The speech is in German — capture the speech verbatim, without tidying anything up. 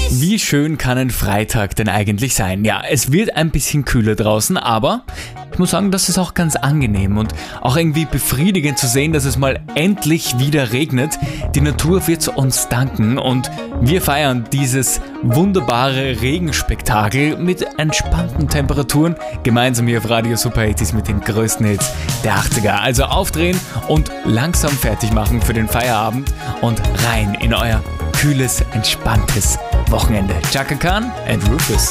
Wie schön kann ein Freitag denn eigentlich sein? Ja, es wird ein bisschen kühler draußen, aber ich muss sagen, das ist auch ganz angenehm und auch irgendwie befriedigend zu sehen, dass es mal endlich wieder regnet. Die Natur wird uns danken und wir feiern dieses wunderbare Regenspektakel mit entspannten Temperaturen gemeinsam hier auf Radio Super achtzig mit den größten Hits der achtziger. Also aufdrehen und langsam fertig machen für den Feierabend und rein in euer kühles, entspanntes Wochenende. Chaka Khan and Rufus.